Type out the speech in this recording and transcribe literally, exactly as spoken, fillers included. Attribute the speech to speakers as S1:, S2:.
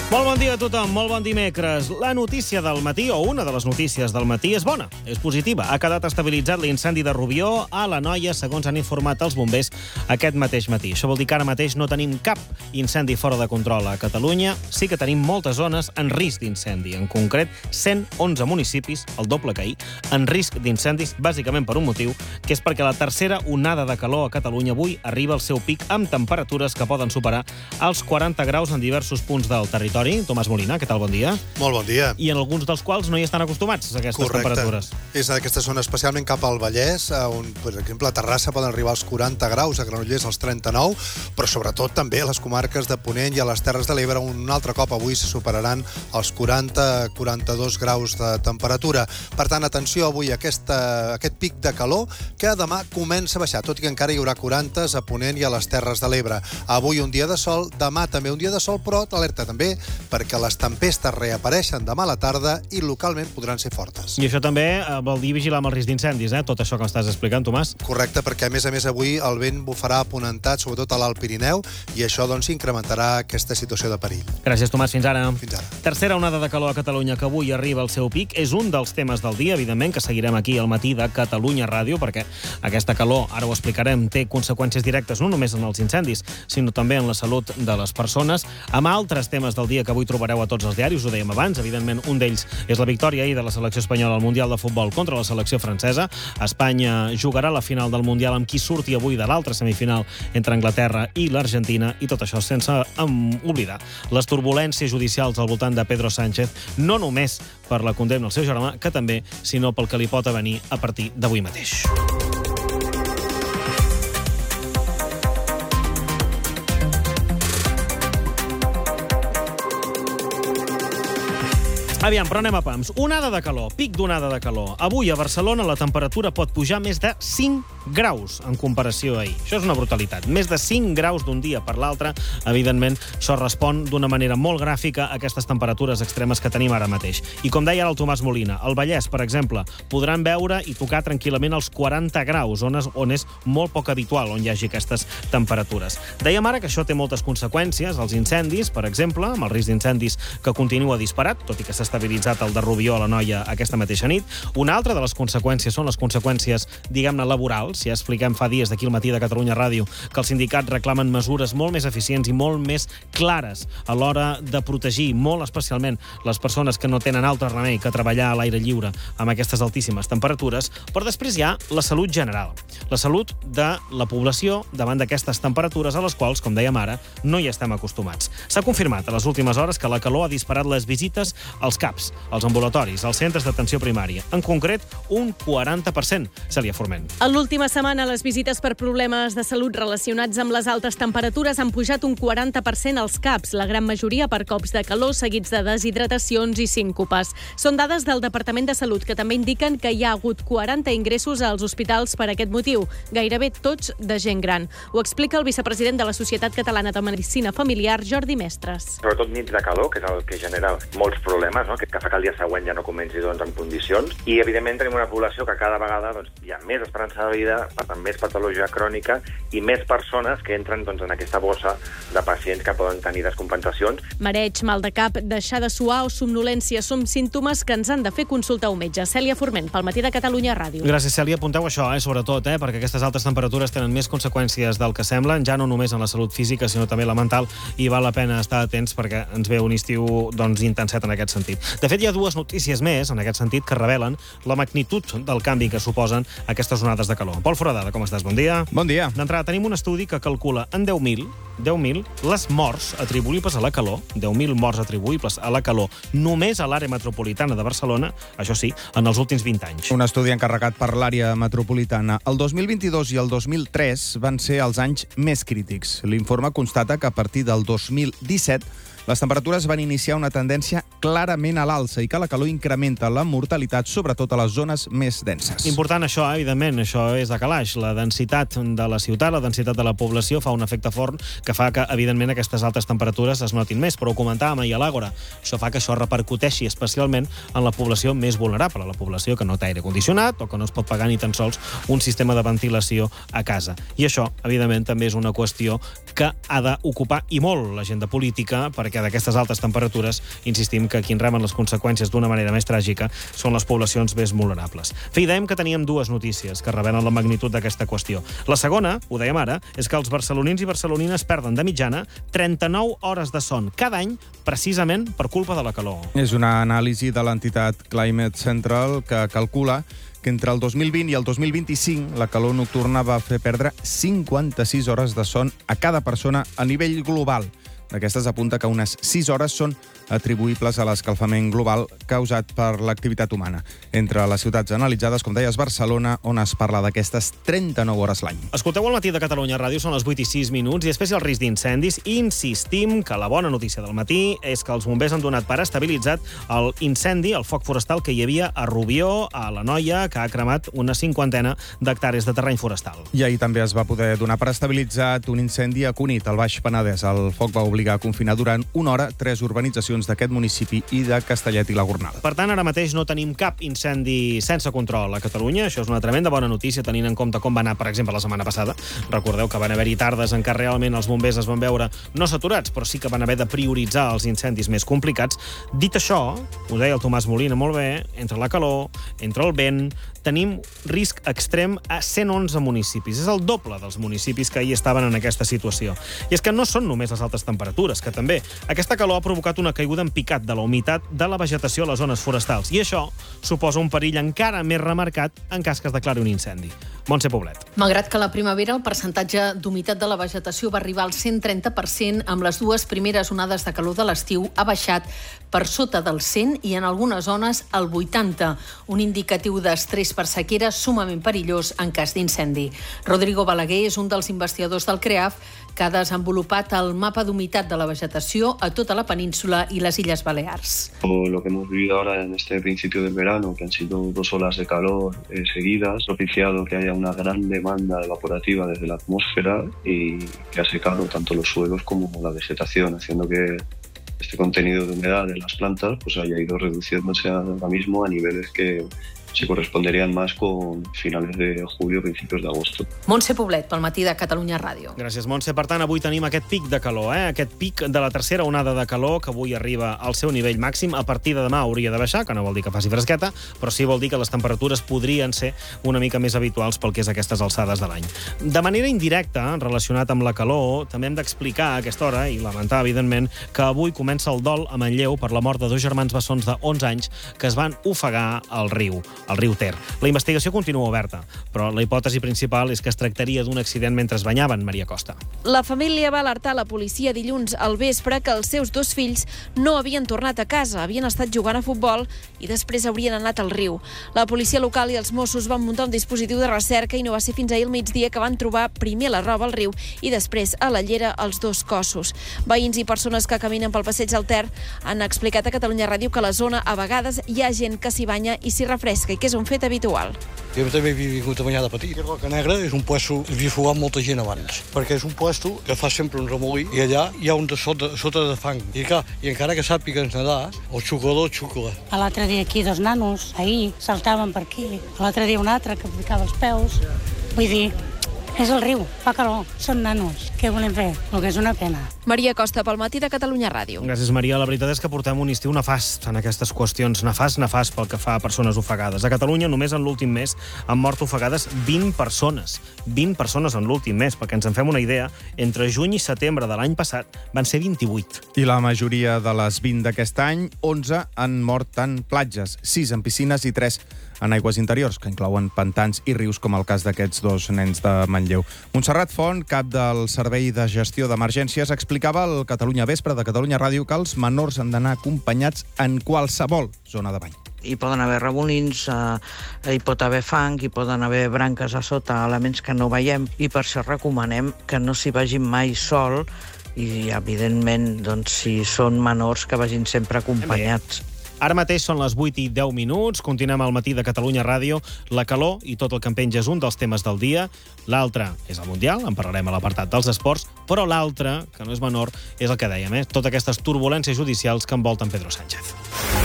S1: Molt bon dia a tothom, molt bon dimecres. La notícia del matí, o una de les notícies del matí, és bona, és positiva. Ha quedat estabilitzat l'incendi de Rubió a l'Anoia, segons han informat els bombers aquest mateix matí. Això vol dir que ara mateix no tenim cap incendi fora de control a Catalunya. Sí que tenim moltes zones en risc d'incendi. En concret, cent onze municipis, el doble que ahir, en risc d'incendis, bàsicament per un motiu, que és perquè la tercera onada de calor a Catalunya avui arriba al seu pic amb temperatures que poden superar els quaranta graus en diversos punts del territori. Tomàs Molina, què tal? Bon dia.
S2: Molt bon dia.
S1: I en alguns dels quals no hi estan acostumats, a aquestes
S2: Correcte.
S1: temperatures.
S2: És en aquesta zona, especialment cap al Vallès, on, per exemple, a Terrassa poden arribar als quaranta graus, a Granollers als trenta-nou, però sobretot també a les comarques de Ponent i a les Terres de l'Ebre, un altre cop avui se superaran els quaranta a quaranta-dos graus de temperatura. Per tant, atenció avui a aquesta, aquest pic de calor, que demà comença a baixar, tot i que encara hi haurà quarantes a Ponent i a les Terres de l'Ebre. Avui un dia de sol, demà també un dia de sol, però alerta també perquè les tempestes reapareixen demà a la tarda i localment podran ser fortes.
S1: I això també eh, vol dir vigilar amb el risc d'incendis, eh? Tot això que estàs explicant, Tomàs.
S2: Correcte, perquè a més a més avui el vent bufarà aponentat, sobretot a l'Alt Pirineu, i això doncs incrementarà aquesta situació de perill.
S1: Gràcies, Tomàs. Fins ara.
S2: Fins ara.
S1: Tercera onada de calor a Catalunya que avui arriba al seu pic. És un dels temes del dia, evidentment, que seguirem aquí al matí de Catalunya Ràdio, perquè aquesta calor, ara ho explicarem, té conseqüències directes no només en els incendis, sinó també en la salut de les persones, amb altres temes del dia que avui trobareu a tots els diaris, ho dèiem abans. Evidentment, un d'ells és la victòria ahir de la selecció espanyola al Mundial de Futbol contra la selecció francesa. Espanya jugarà la final del Mundial amb qui surti avui de l'altra semifinal entre Anglaterra i l'Argentina, i tot això sense oblidar les turbulències judicials al voltant de Pedro Sánchez, no només per la condemna al seu germà, que també, sinó pel que li pot avenir a partir d'avui mateix. Aviam, però anem a pams. Onada de calor, pic d'onada de calor. Avui a Barcelona la temperatura pot pujar més de cinc graus en comparació a ahir. Això és una brutalitat. Més de cinc graus d'un dia per l'altre. Evidentment, això respon d'una manera molt gràfica a aquestes temperatures extremes que tenim ara mateix. I com deia ara el Tomàs Molina, al Vallès, per exemple, podran veure i tocar tranquil·lament els quaranta graus, on és, on és molt poc habitual on hi hagi aquestes temperatures. Dèiem ara que això té moltes conseqüències. Els incendis, per exemple, amb el risc d'incendis que continua disparat, tot i que s'ha estabilitzat el de Rubió a l'Anoia aquesta mateixa nit. Una altra de les conseqüències són les conseqüències, diguem-ne, laborals. Ja expliquem fa dies d'aquí al matí de Catalunya Ràdio que els sindicats reclamen mesures molt més eficients i molt més clares a l'hora de protegir molt especialment les persones que no tenen altre remei que treballar a l'aire lliure amb aquestes altíssimes temperatures. Però després hi ha la salut general, la salut de la població davant d'aquestes temperatures a les quals, com dèiem ara, no hi estem acostumats. S'ha confirmat a les últimes hores que la calor ha disparat les visites als CAPs, als ambulatoris, als centres d'atenció primària. En concret, un quaranta per cent. Cèlia Forment.
S3: En l'última setmana, les visites per problemes de salut relacionats amb les altes temperatures han pujat un quaranta per cent als CAPs, la gran majoria per cops de calor seguits de deshidratacions i síncopes. Són dades del Departament de Salut, que també indiquen que hi ha hagut quaranta ingressos als hospitals per aquest motiu, gairebé tots de gent gran. Ho explica el vicepresident de la Societat Catalana de Medicina Familiar, Jordi Mestres.
S4: Sobretot nits de calor, que és el que genera molts problemes, no? que, que fa que el dia següent ja no comenci doncs, en condicions. I, evidentment, tenim una població que cada vegada doncs, hi ha més esperança de vida, per tant, més patologia crònica i més persones que entren doncs, en aquesta bossa de pacients que poden tenir descompensacions.
S3: Mareig, mal de cap, deixar de suar o somnolència són símptomes que ens han de fer consultar un metge. Cèlia Forment, pel matí de Catalunya Ràdio.
S1: Gràcies, Cèlia. Apunteu això, eh, sobretot, eh, perquè aquestes altes temperatures tenen més conseqüències del que semblen, ja no només en la salut física, sinó també la mental, i val la pena estar atents perquè ens ve un estiu doncs, intenset en aquest sentit. De fet, hi ha dues notícies més, en aquest sentit, que revelen la magnitud del canvi que suposen aquestes onades de calor. Pol Foradada, com estàs? Bon dia.
S5: Bon dia.
S1: D'entrada, tenim un estudi que calcula en deu mil les morts atribuïbles a la calor, deu mil morts atribuïbles a la calor, només a l'àrea metropolitana de Barcelona, això sí, en els últims vint anys.
S5: Un estudi encarregat per l'àrea metropolitana. El dos mil vint-i-dos i el dos mil tres van ser els anys més crítics. L'informe constata que a partir del dos mil disset les temperatures van iniciar una tendència clarament a l'alça i que la calor incrementa la mortalitat, sobretot a les zones més denses.
S1: Important això, evidentment, això és de calaix. La densitat de la ciutat, la densitat de la població fa un efecte forn que fa que, evidentment, aquestes altes temperatures es notin més. Però ho comentàvem ahir a l'Àgora. Això fa que això repercuteixi especialment en la població més vulnerable, la població que no té aire condicionat o que no es pot pagar ni tan sols un sistema de ventilació a casa. I això, evidentment, també és una qüestió que ha d'ocupar i molt l'agenda política, perquè perquè d'aquestes altes temperatures, insistim que qui en reben les conseqüències d'una manera més tràgica són les poblacions més vulnerables. Fi, dèiem que teníem dues notícies que revelen la magnitud d'aquesta qüestió. La segona, ho dèiem ara, és que els barcelonins i barcelonines perden de mitjana trenta-nou hores de son cada any, precisament per culpa de la calor.
S5: És una anàlisi de l'entitat Climate Central que calcula que entre el dos mil vint i el dos mil vint-i-cinc la calor nocturna va fer perdre cinquanta-sis hores de son a cada persona a nivell global. D'aquestes apunta que unes sis hores són atribuïbles a l'escalfament global causat per l'activitat humana. Entre les ciutats analitzades, com deies, Barcelona, on es parla d'aquestes trenta-nou hores l'any.
S1: Escolteu el matí de Catalunya Ràdio, són les vuit i sis minuts, i després hi ha el risc d'incendis. Insistim que la bona notícia del matí és que els bombers han donat per estabilitzat el incendi, el foc forestal que hi havia a Rubió, a l'Anoia, que ha cremat una cinquantena d'hectàrees de terreny forestal.
S5: I ahir també es va poder donar per estabilitzat un incendi a Cunit, al Baix Penedès. El foc va obligar a confinar durant una hora tres urbanitzacions d'aquest municipi i de Castellet i la Gornal.
S1: Per tant, ara mateix no tenim cap incendi sense control a Catalunya. Això és una tremenda bona notícia, tenint en compte com va anar, per exemple, la setmana passada. Recordeu que van haver-hi tardes en què realment els bombers es van veure no saturats, però sí que van haver de prioritzar els incendis més complicats. Dit això, ho deia el Tomàs Molina molt bé, entre la calor, entre el vent, tenim risc extrem a cent onze municipis. És el doble dels municipis que ahir estaven en aquesta situació. I és que no són només les altes temperatures, que també. Aquesta calor ha provocat una caiguda en picat de la humitat de la vegetació a les zones forestals. I això suposa un perill encara més remarcat en cas que es declari un incendi. Montse Poblet.
S6: Malgrat que a la primavera el percentatge d'humitat de la vegetació va arribar al cent trenta per cent, amb les dues primeres onades de calor de l'estiu ha baixat per sota del cent i en algunes zones al vuitanta, un indicatiu d'estrès per sequera sumament perillós en cas d'incendi. Rodrigo Balaguer és un dels investigadors del CREAF que ha desenvolupat el mapa d'humitat de la vegetació a tota la península i les Illes Balears.
S7: Lo que hemos vivido ahora en este principio del verano, que han sido dos olas de calor eh, seguidas, propiciado que haya una gran demanda evaporativa desde la atmósfera y que ha secado tanto los suelos como la vegetación, haciendo que este contenido de humedad de las plantas pues haya ido reduciéndose ahora mismo a niveles que se corresponderían más con finales de julio, principios de agosto.
S6: Montse Poblet, pel matí de Catalunya Ràdio.
S1: Gràcies, Montse. Per tant, avui tenim aquest pic de calor, eh? aquest pic de la tercera onada de calor, que avui arriba al seu nivell màxim. A partir de demà hauria de baixar, que no vol dir que faci fresqueta, però sí vol dir que les temperatures podrien ser una mica més habituals pel que és aquestes alçades de l'any. De manera indirecta, relacionat amb la calor, també hem d'explicar a aquesta hora, i lamentar, evidentment, que avui comença el dol a Manlleu per la mort de dos germans bessons de onze anys que es van ofegar al riu. al riu Ter. La investigació continua oberta, però la hipòtesi principal és que es tractaria d'un accident mentre es banyaven, Maria Costa.
S8: La família va alertar la policia dilluns al vespre que els seus dos fills no havien tornat a casa, havien estat jugant a futbol i després haurien anat al riu. La policia local i els Mossos van muntar un dispositiu de recerca i no va ser fins ahir al migdia que van trobar primer la roba al riu i després a la llera els dos cossos. Veïns i persones que caminen pel passeig del Ter han explicat a Catalunya Ràdio que a la zona a vegades hi ha gent que s'hi banya i s'hi refresca i que és un fet habitual.
S9: Jo també he vingut a banyar de petit. Roca Negra és un puesto que havia fugat molta gent abans, perquè és un puesto que fa sempre un remolí i allà hi ha un de sota, sota de fang. I, clar, i encara que sàpigues nedar, el xucador xucla.
S10: L'altre dia aquí dos nanos, ahir, saltaven per aquí. L'altre dia un altre que aplicava els peus. Vull dir, és el riu, fa calor, són nanos. Què volem fer? El que és una pena.
S8: Maria Costa, pel matí de Catalunya Ràdio.
S1: Gràcies, Maria. La veritat és que portem un estiu nefast en aquestes qüestions. Nefast, nefast pel que fa a persones ofegades. A Catalunya, només en l'últim mes, han mort ofegades vint persones. vint persones en l'últim mes, perquè ens en fem una idea. Entre juny i setembre de l'any passat van ser vint-i-vuit.
S5: I la majoria de les vint d'aquest any, onze han mort en platges, sis en piscines i tres en aigües interiors, que inclouen pantans i rius, com el cas d'aquests dos nens de Manlleu. Montserrat Font, cap del Servei de Gestió d'Emergències, explicava al Catalunya Vespre de Catalunya Ràdio que els menors han d'anar acompanyats en qualsevol zona de bany.
S11: Hi poden haver remolins, eh, hi pot haver fang, hi poden haver branques a sota, elements que no veiem, i per això recomanem que no s'hi vagin mai sol i, evidentment, doncs, si són menors, que vagin sempre acompanyats.
S1: Ara mateix són les vuit i deu minuts, continuem al matí de Catalunya Ràdio. La calor i tot el que en penja és un dels temes del dia. L'altre és el Mundial, en parlarem a l'apartat dels esports, però l'altre, que no és menor, és el que dèiem, eh? Totes aquestes turbulències judicials que envolten Pedro Sánchez.